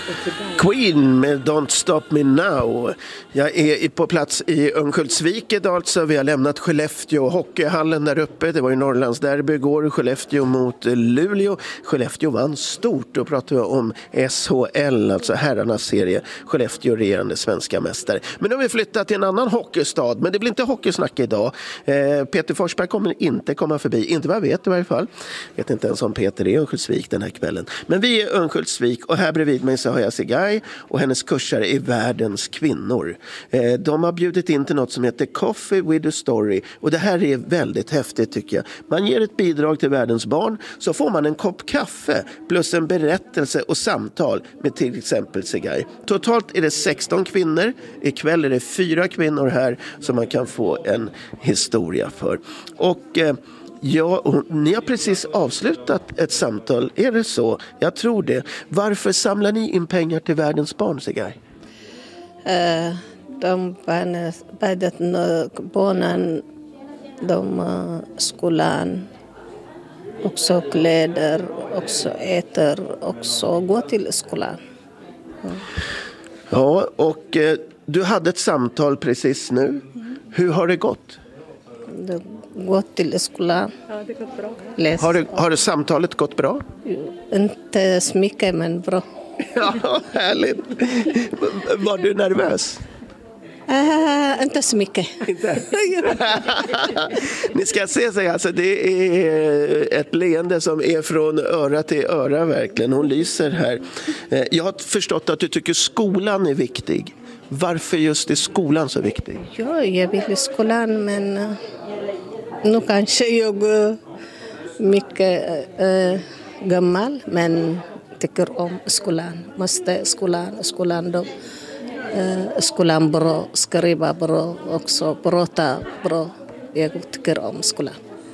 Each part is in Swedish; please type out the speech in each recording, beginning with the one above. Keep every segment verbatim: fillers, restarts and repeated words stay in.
Queen med Don't Stop Me Now. Jag är på plats i Örnsköldsvik idag alltså. Vi har lämnat Skellefteå, hockeyhallen där uppe. Det var ju Norrlandsderby igår, Skellefteå mot Luleå. Skellefteå vann stort. Då pratar vi om S H L, alltså herrarnas serie. Skellefteå regerande svenska mästare. Men nu har vi flyttat till en annan hockeystad. Men det blir inte hockeysnack idag. Eh, Peter Forsberg kommer inte komma förbi. Inte vad jag vet i varje fall. Jag vet inte ens om Peter är i Örnsköldsvik den här kvällen. Men vi är Örnsköldsvik och här bredvid mig så har jag Segai och hennes kursare är Världens kvinnor. Eh, de har bjudit in till något som heter Coffee with a Story och det här är väldigt häftigt tycker jag. Man ger ett bidrag till världens barn så får man en kopp kaffe plus en berättelse och samtal med till exempel Segai. Totalt är det sexton kvinnor. Ikväll är det fyra kvinnor här som man kan få en historia för. Och eh, ja, och ni har precis avslutat ett samtal. Är det så? Jag tror det. Varför samlar ni in pengar till världens barn, Segai? Uh, de barnen, barnen de uh, skolan, också kläder, också äter, också går till skolan. Mm. Ja, och eh, du hade ett samtal precis nu. Mm. Hur har det gått? Det gått till skolan. Ja, det gått bra. Läs. Har, det, har det samtalet gått bra? Inte så mycket, men bra. Ja, härligt. Var du nervös? Uh, inte så mycket. Inte? Ni ska se sig, alltså, det är ett leende som är från öra till öra verkligen. Hon lyser här. Jag har förstått att du tycker skolan är viktig. Varför just är skolan så viktig? Ja, jag vill i skolan, men uh, nu kanske jag är mycket uh, gammal, men tycker om skolan. Måste skolan, skolan då. Uh, skolan bra, skriva bra, också prata bra. Jag tycker om skolan.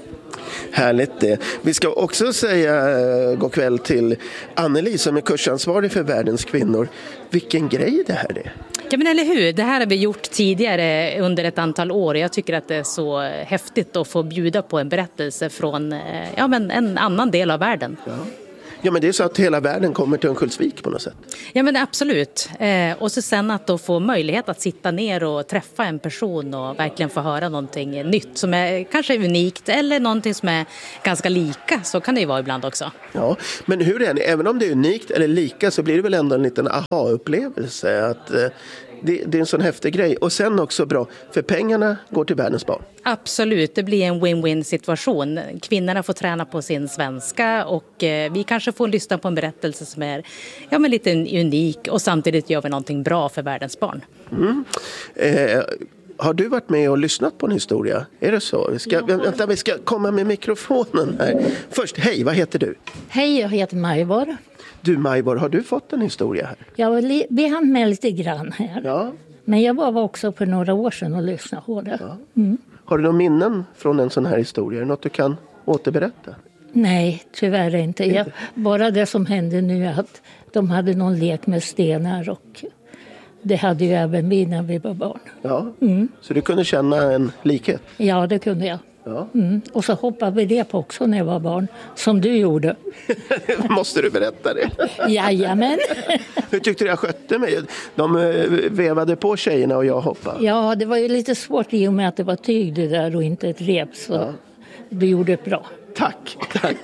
Härligt det. Vi ska också säga uh, god kväll till Anneli som är kursansvarig för Världens kvinnor. Vilken grej det här är. Ja, men eller hur? Det här har vi gjort tidigare under ett antal år. Jag tycker att det är så häftigt att få bjuda på en berättelse från ja, men en annan del av världen. Ja. Ja, men det är så att hela världen kommer till Örnsköldsvik på något sätt. Ja, men absolut. Eh, och så sen att då få möjlighet att sitta ner och träffa en person och verkligen få höra någonting nytt som är kanske unikt eller någonting som är ganska lika. Så kan det ju vara ibland också. Ja, men hur är det? Även om det är unikt eller lika så blir det väl ändå en liten aha-upplevelse att eh, det, det är en sån häftig grej. Och sen också bra, för pengarna går till världens barn. Absolut, det blir en win-win situation. Kvinnorna får träna på sin svenska och eh, vi kanske får lyssna på en berättelse som är ja, men lite unik och samtidigt gör vi någonting bra för världens barn. Mm. Eh, har du varit med och lyssnat på en historia? Är det så? Vi ska, ja. vänta, vi ska komma med mikrofonen här. Först, hej, vad heter du? Hej, jag heter Majvor. Du Majvor, har du fått en historia här? Jag vi hann med lite grann här. Ja. Men jag var också för några år sedan och lyssnade på det. Ja. Mm. Har du några minnen från en sån här historia? Är det något du kan återberätta? Nej, tyvärr inte. Jag, bara det som hände nu är att de hade någon lek med stenar och det hade ju även vi när vi var barn. Ja, mm. Så du kunde känna en likhet? Ja, det kunde jag. Ja. Mm. Och så hoppade vi det på också när jag var barn, som du gjorde. Måste du berätta det? Jajamän. Hur tyckte du jag skötte mig? De vevade på tjejerna och jag hoppade. Ja, det var ju lite svårt i och med att det var tyg det där och inte ett rep. Så ja. Du gjorde det bra. Tack, tack.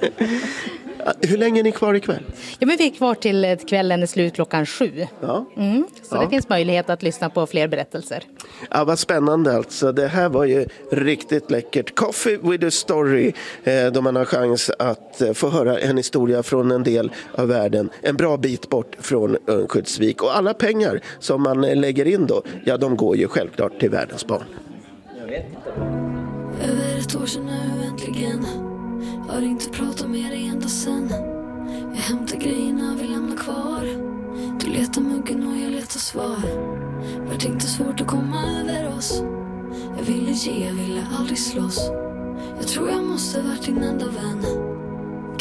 Hur länge är ni kvar ikväll? Ja, men vi är kvar till kvällen är slut klockan sju. Ja. Mm, så ja. Det finns möjlighet att lyssna på fler berättelser. Ja, vad spännande alltså. Det här var ju riktigt läckert. Coffee with a Story. Eh, då man har chans att eh, få höra en historia från en del av världen. En bra bit bort från Örnsköldsvik. Och alla pengar som man lägger in då, ja de går ju självklart till världens barn. Jag vet inte. Över ett år sedan nu äntligen. Har inte pratat med dig ända sen. Jag hämtar grejerna, vi lämnar kvar. Du letar muggen och jag letar svar. Vart inte svårt att komma över oss. Jag ville ge, jag ville aldrig slåss. Jag tror jag måste varit din enda vän.